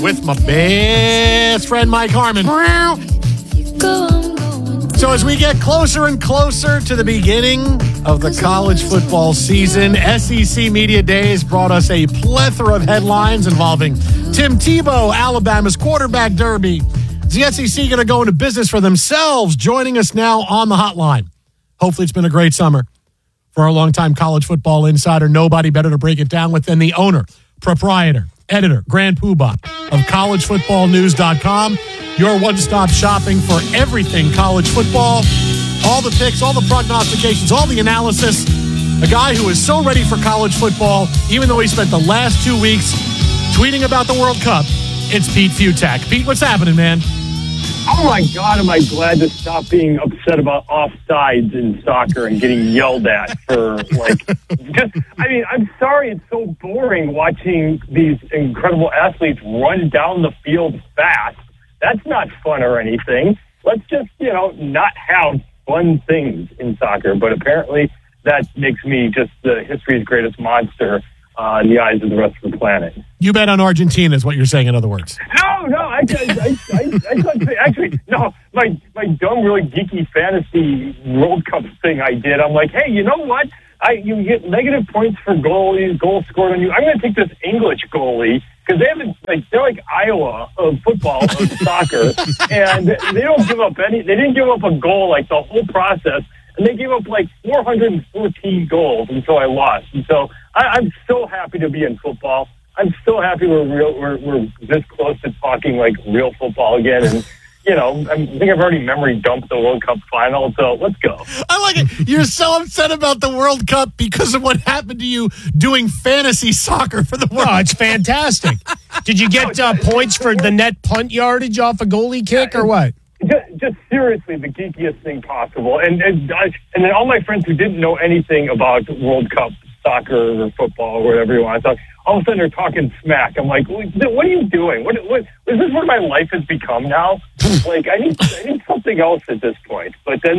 with my best friend, Mike Harmon. So as we get closer and closer to the beginning of the college football season, SEC Media Days brought us a plethora of headlines involving Tim Tebow, Alabama's quarterback derby. Is the SEC going to go into business for themselves? Joining us now on the hotline. Hopefully it's been a great summer for our longtime college football insider. Nobody better to break it down with than the owner, proprietor, editor, grand poobah of collegefootballnews.com. Your one-stop shopping for everything college football. All the picks, all the prognostications, all the analysis. A guy who is so ready for college football, even though he spent the last 2 weeks tweeting about the World Cup. It's Pete Fiutak. Pete, what's happening, man? Oh, my God, am I glad to stop being upset about offsides in soccer and getting yelled at for, I'm sorry, it's so boring watching these incredible athletes run down the field fast. That's not fun or anything. Let's just, not have fun things in soccer. But apparently that makes me just the history's greatest monster in the eyes of the rest of the planet. You bet on Argentina is what you're saying, in other words. No, actually, no, my dumb, really geeky fantasy World Cup thing I did, I'm like, hey, you know what? You get negative points for goals scored on you. I'm going to take this English goalie because they're like Iowa of football, of soccer, and they didn't give up a goal like the whole process, and they gave up like 414 goals until I lost. And so I'm so happy to be in football. I'm so happy we're this close to talking like real football again. And, I think I've already memory dumped the World Cup final, so let's go. I like it. You're so upset about the World Cup because of what happened to you doing fantasy soccer for the World Cup. Oh, it's fantastic. Did you get points for the net punt yardage off a goalie kick or what? Just seriously, the geekiest thing possible. And then all my friends who didn't know anything about World Cup soccer or football or whatever you want to talk, all of a sudden they're talking smack. I'm like, what are you doing? What is this what my life has become now? Like, I need something else at this point. But then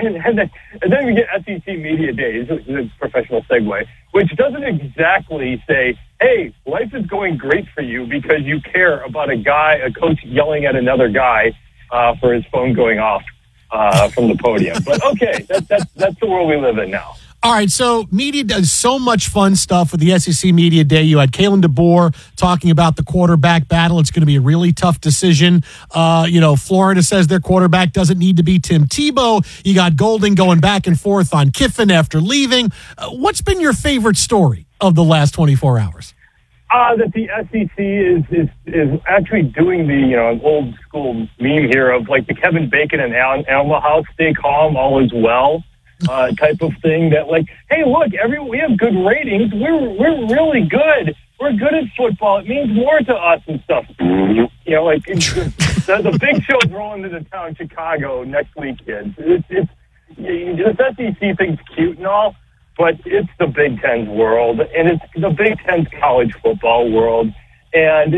we get SEC Media Days, which is a professional segue, which doesn't exactly say, hey, life is going great for you because you care about a coach yelling at another guy for his phone going off from the podium. But okay, that's the world we live in now. All right, so media does so much fun stuff with the SEC Media Day. You had Kalen DeBoer talking about the quarterback battle. It's going to be a really tough decision. Florida says their quarterback doesn't need to be Tim Tebow. You got Golden going back and forth on Kiffin after leaving. What's been your favorite story of the last 24 hours? That the SEC is actually doing the old school meme here of like the Kevin Bacon and Alma House, stay calm, all is well. Type of thing that like, hey, look, we have good ratings. We're really good. We're good at football. It means more to us and stuff. The big show's rolling into town, Chicago next week, kids. The SEC thing's cute and all, but it's the Big Ten's world, and it's the Big Ten's college football world, and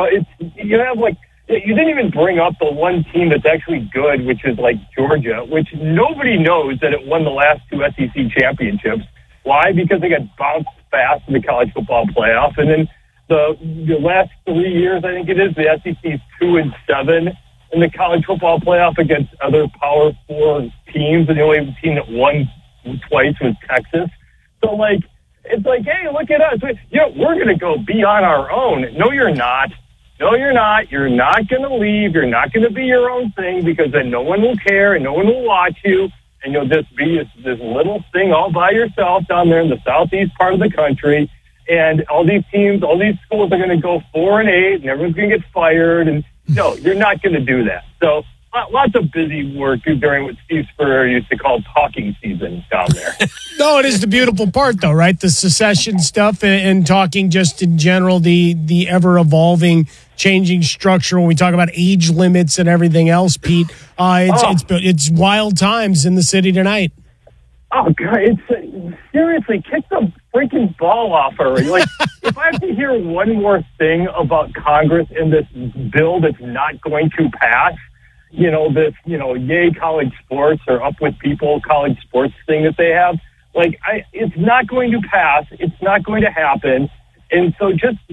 you didn't even bring up the one team that's actually good, which is like Georgia, which nobody knows that it won the last 2 SEC championships. Why? Because they got bounced fast in the college football playoff. And then the last 3 years, I think it is, the SEC's 2-7 in the college football playoff against other Power 4 teams. And the only team that won twice was Texas. So, it's like, hey, look at us. We're going to go be on our own. No, you're not. No, you're not. You're not going to leave. You're not going to be your own thing because then no one will care and no one will watch you. And you'll just be this little thing all by yourself down there in the southeast part of the country. And all these teams, all these schools are going to go 4-8 and everyone's going to get fired. And no, you're not going to do that. So lots of busy work during what Steve Spurrier used to call talking season down there. No, it is the beautiful part, though, right? The secession stuff and talking just in general, the ever-evolving, changing structure. When we talk about age limits and everything else, Pete, it's wild times in the city tonight. Oh, God, seriously, kick the freaking ball off already. Like, if I have to hear one more thing about Congress and this bill that's not going to pass, yay college sports or up with people college sports thing that they have, it's not going to pass. It's not going to happen. And so just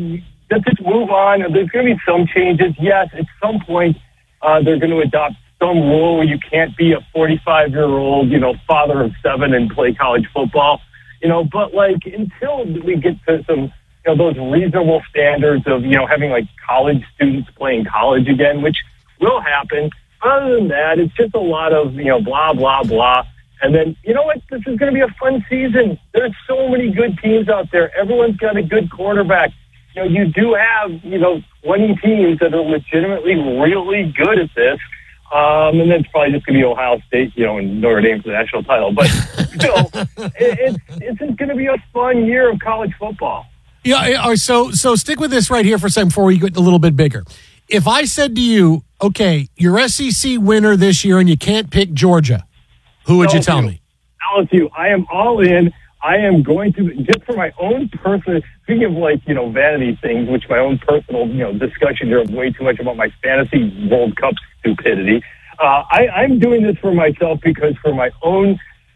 just move on. There's going to be some changes. Yes, at some point they're going to adopt some rule where you can't be a 45-year-old, father of 7 and play college football. But until we get to some, those reasonable standards of, having college students playing college again, which will happen. Other than that, it's just a lot of, blah, blah, blah. And then, you know what? This is going to be a fun season. There's so many good teams out there. Everyone's got a good quarterback. You do have, 20 teams that are legitimately really good at this. And then it's probably just going to be Ohio State, and Notre Dame for the national title. But still, it's going to be a fun year of college football. Yeah. So stick with this right here for a second before we get a little bit bigger. If I said to you, okay, you're SEC winner this year and you can't pick Georgia, who would you tell me? LSU. I am all in. I am going to, just for my own personal, speaking of vanity things, which my own personal, discussion here of way too much about my fantasy World Cup stupidity. I'm doing this for myself because for my own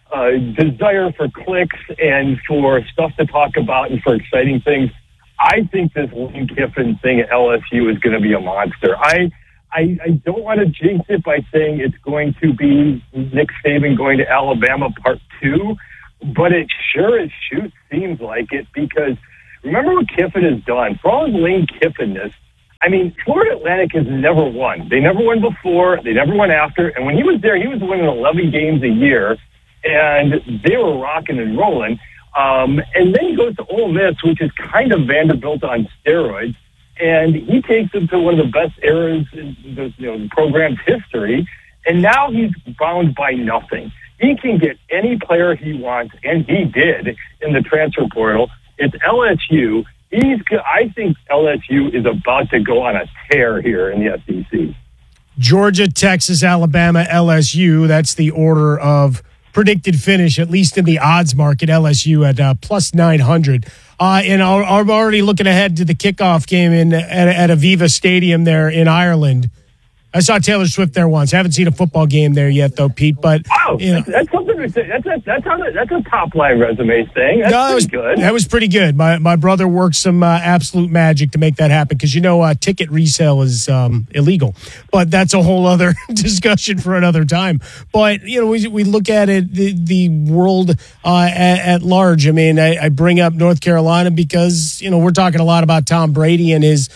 desire for clicks and for stuff to talk about and for exciting things, I think this Lane Kiffin thing at LSU is going to be a monster. I don't want to jinx it by saying it's going to be Nick Saban going to Alabama part 2, but it sure as shoot seems like it because remember what Kiffin has done. For all his Lane Kiffin-ness, Florida Atlantic has never won. They never won before. They never won after. And when he was there, he was winning 11 games a year, and they were rocking and rolling. And then he goes to Ole Miss, which is kind of Vanderbilt on steroids, and he takes them to one of the best eras in the program's history, and now he's bound by nothing. He can get any player he wants, and he did in the transfer portal. It's LSU. I think LSU is about to go on a tear here in the SEC. Georgia, Texas, Alabama, LSU. That's the order of predicted finish, at least in the odds market. LSU at plus 900. And I'm already looking ahead to the kickoff game at Aviva Stadium there in Ireland. I saw Taylor Swift there once. I haven't seen a football game there yet, though, Pete. But that's something to say. That's a top line resume thing. That's pretty good. That was pretty good. My brother worked some absolute magic to make that happen because ticket resale is illegal. But that's a whole other discussion for another time. But we look at it the world at large. I bring up North Carolina because we're talking a lot about Tom Brady and his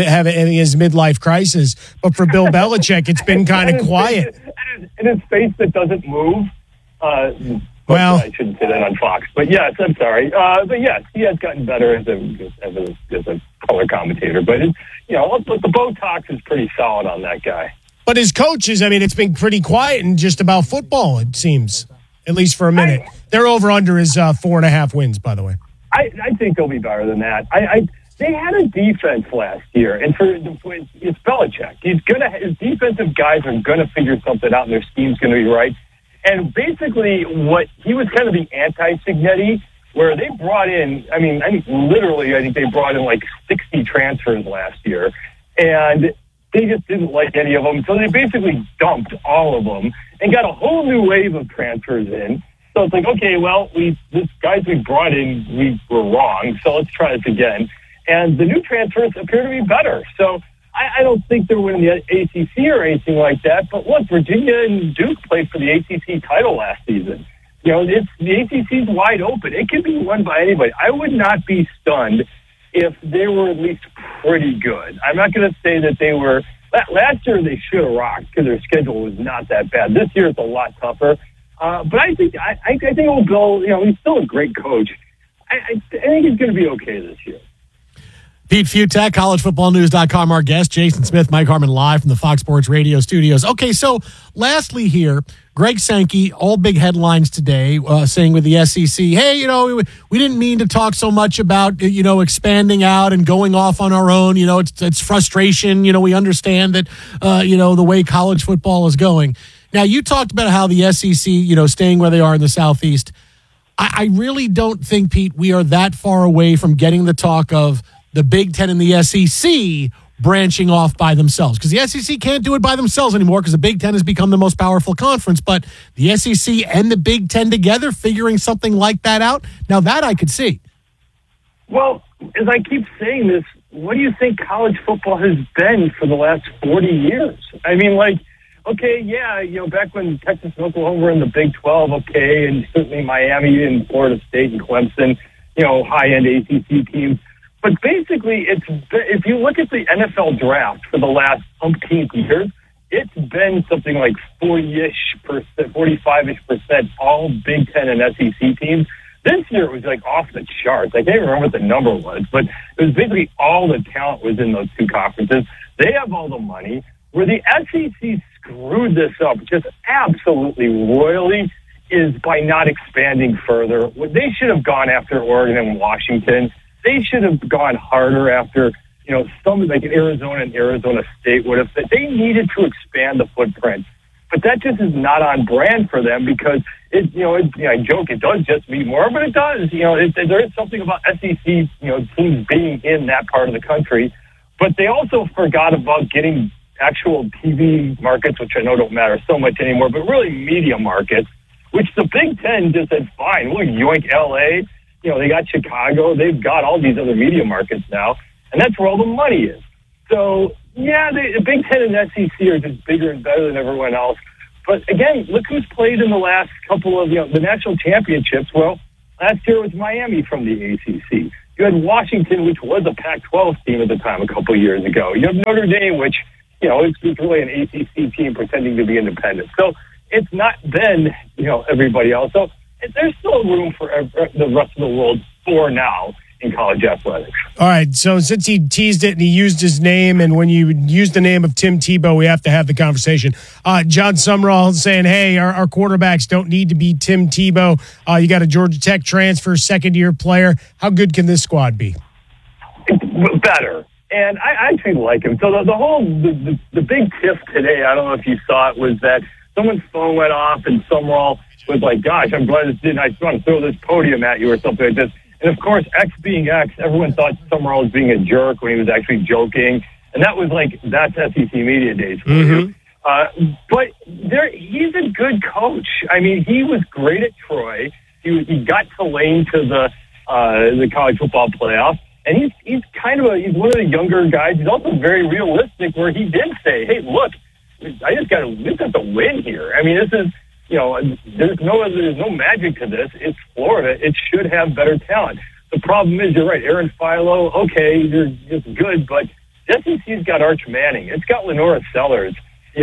midlife crisis. But for Bill Belichick, it's been kind of quiet. And his face that doesn't move. Well, I shouldn't say that on Fox. But yes, I'm sorry. But yes, he has gotten better as a color commentator. But the Botox is pretty solid on that guy. But his coaches, it's been pretty quiet and just about football, it seems, at least for a minute. Their over-under is 4.5 wins, by the way. I think they'll be better than that. They had a defense last year, and it's Belichick. His defensive guys are gonna figure something out, and their scheme's gonna be right. And basically, he was kind of the anti-Signetti, where they brought in. I think they brought in 60 transfers last year, and they just didn't like any of them, so they basically dumped all of them and got a whole new wave of transfers in. So it's okay, well, these guys we brought in, we were wrong, so let's try this again. And the new transfers appear to be better. So I don't think they're winning the ACC or anything like that. But look, Virginia and Duke played for the ACC title last season. The ACC's wide open. It can be won by anybody. I would not be stunned if they were at least pretty good. I'm not going to say that they were. Last year they should have rocked because their schedule was not that bad. This year it's a lot tougher. But I think old Bill, he's still a great coach. I think he's going to be okay this year. Pete Fiutak, collegefootballnews.com, our guest. Jason Smith, Mike Harmon, live from the Fox Sports Radio studios. Okay, so lastly here, Greg Sankey, all big headlines today, saying with the SEC, hey, we didn't mean to talk so much about, expanding out and going off on our own. It's frustration. We understand that, the way college football is going. Now, you talked about how the SEC, staying where they are in the Southeast. I really don't think, Pete, we are that far away from getting the talk of the Big Ten and the SEC branching off by themselves. Because the SEC can't do it by themselves anymore because the Big Ten has become the most powerful conference. But the SEC and the Big Ten together figuring something like that out, now that I could see. Well, as I keep saying this, what do you think college football has been for the last 40 years? I mean, like, okay, yeah, back when Texas and Oklahoma were in the Big 12, okay, and certainly Miami and Florida State and Clemson, high-end ACC teams. But basically, if you look at the NFL draft for the last umpteenth years, it's been something like 45-ish% all Big Ten and SEC teams. This year it was like off the charts. I can't even remember what the number was, but it was basically all the talent was in those two conferences. They have all the money. Where the SEC screwed this up just absolutely royally is by not expanding further. They should have gone after Oregon and Washington. They should have gone harder after, some like Arizona and Arizona State would have. They needed to expand the footprint. But that just is not on brand for them because I joke it does just mean more, but it does. There is something about SEC, teams being in that part of the country, but they also forgot about getting actual TV markets, which I know don't matter so much anymore, but really media markets, which the Big Ten just said, fine, look, yoink LA, they got Chicago, they've got all these other media markets now, and that's where all the money is. So, yeah, the Big Ten and SEC are just bigger and better than everyone else. But again, look who's played in the last couple of, the national championships. Well, last year was Miami from the ACC. You had Washington, which was a Pac-12 team at the time a couple of years ago. You have Notre Dame, which, it's really an ACC team pretending to be independent. So it's not been, everybody else. So there's still room for the rest of the world for now in college athletics. All right, so since he teased it and he used his name, and when you use the name of Tim Tebow, we have to have the conversation. John Sumrall saying, hey, our quarterbacks don't need to be Tim Tebow. You got a Georgia Tech transfer, second-year player. How good can this squad be? Better. And I actually like him. So the big tiff today, I don't know if you saw it, was that someone's phone went off and Sumrall was like, gosh, I'm glad this didn't. I just want to throw this podium at you or something like this. And, of course, X being X, everyone thought Sumrall was being a jerk when he was actually joking. And that was like, that's SEC media days for you. But he's a good coach. I mean, he was great at Troy. He got Tulane to the college football playoff. And he's kind of he's one of the younger guys. He's also very realistic where he did say, hey, look, I just got to win here. I mean, this is, there's no magic to this. It's Florida. It should have better talent. The problem is, you're right, Aaron Philo, okay, you're just good, but SEC's got Arch Manning. It's got Lenora Sellers.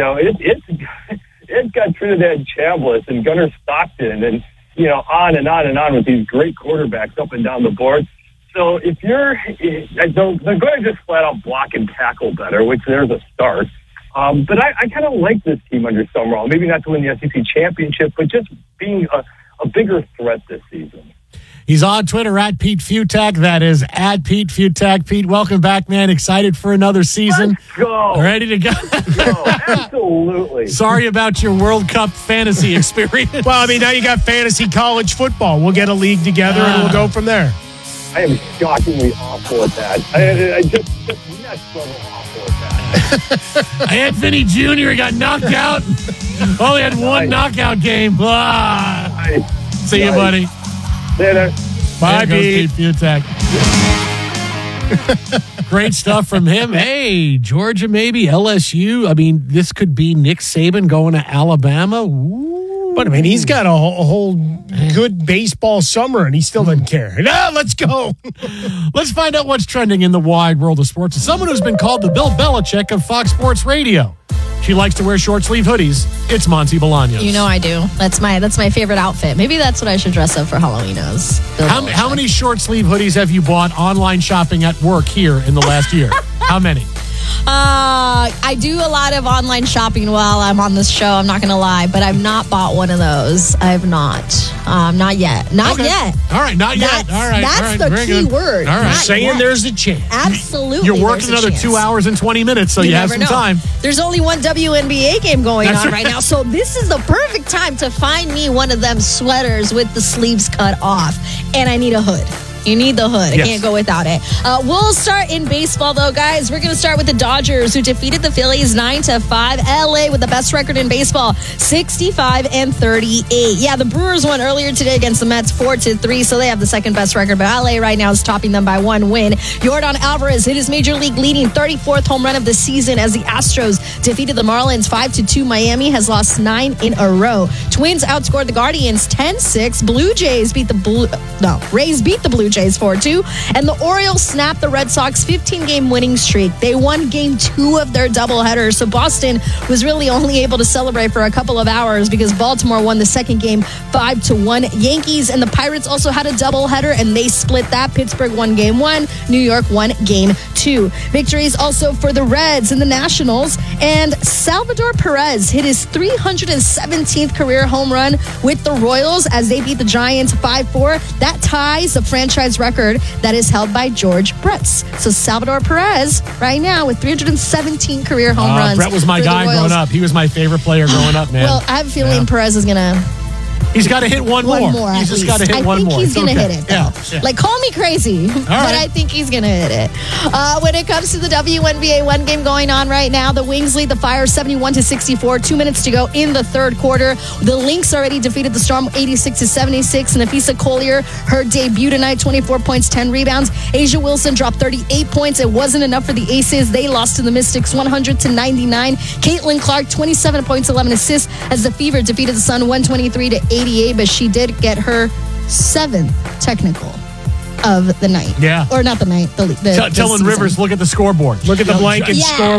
It's got Trinidad Chambliss and Gunnar Stockton and, on and on and on with these great quarterbacks up and down the board. So if they're going to just flat out block and tackle better, which there's a start. But I kind of like this team under Sumrall. Maybe not to win the SEC championship, but just being a bigger threat this season. He's on Twitter at Pete Futak. That is at Pete Futak. Pete, welcome back, man. Excited for another season. Let's go. Ready to go. Let's go. Absolutely. Sorry about your World Cup fantasy experience. Well, I mean, now you got fantasy college football. We'll get a league together and we'll go from there. I am shockingly awful at that. I just next level awful at that. I had Vinny Jr. He got knocked out. Only had one knockout game. See you, buddy. Later. Bye, Pete Futak. Great stuff from him. Hey, Georgia, maybe LSU. I mean, this could be Nick Saban going to Alabama. Ooh. But, I mean, he's got a whole good baseball summer, and he still doesn't care. No, let's go. Let's find out what's trending in the wide world of sports. As someone who's been called the Bill Belichick of Fox Sports Radio. She likes to wear short-sleeve hoodies. It's Monty Bolaños. You know I do. That's my favorite outfit. Maybe that's what I should dress up for Halloween as. How many short-sleeve hoodies have you bought online shopping at work here in the last year? How many? I do a lot of online shopping while I'm on this show. I'm not going to lie, but I've not bought one of those. I have not. Not yet. Not yet. All right, not yet. All right. That's the key word. All right. Saying yet. There's a chance. Absolutely. You're working another 2 hours and 20 minutes, so you have some time. There's only one WNBA game going on right now, so this is the perfect time to find me one of them sweaters with the sleeves cut off, and I need a hood. You need the hood. Yes. I can't go without it. We'll start in baseball, though, guys. We're going to start with the Dodgers, who defeated the Phillies 9-5. LA with the best record in baseball, 65-38. Yeah, the Brewers won earlier today against the Mets 4-3, so they have the second best record. But LA right now is topping them by 1 win. Yordan Alvarez hit his major league leading 34th home run of the season as the Astros defeated the Marlins 5-2. Miami has lost 9 in a row. Twins outscored the Guardians 10-6. Rays beat the Blue Jays 4-2. And the Orioles snapped the Red Sox 15-game winning streak. They won game 2 of their doubleheader. So Boston was really only able to celebrate for a couple of hours because Baltimore won the second game 5-1. Yankees and the Pirates also had a doubleheader, and they split that. Pittsburgh won game 1. New York won game 2. Victories also for the Reds and the Nationals. And Salvador Perez hit his 317th career home run with the Royals as they beat the Giants 5-4. That ties the franchise record that is held by George Brett's. So Salvador Perez right now with 317 career home runs. Brett was my guy growing up. He was my favorite player growing up, man. Well, I have a feeling Perez is going to... He's got to hit one more. He's just got to hit one more. I think he's going to hit it, though. Yeah. Like, call me crazy, but I think he's going to hit it. When it comes to the WNBA, one game going on right now. The Wings lead the Fire 71-64. 2 minutes to go in the third quarter. The Lynx already defeated the Storm 86-76. Nafisa Collier, her debut tonight, 24 points, 10 rebounds. Asia Wilson dropped 38 points. It wasn't enough for the Aces. They lost to the Mystics 100-99. Caitlin Clark, 27 points, 11 assists as the Fever defeated the Sun 123-88, but she did get her 7th technical of the night. Yeah. Or not the night, the Telling season. Rivers, look at the scoreboard. Look at the blanket score.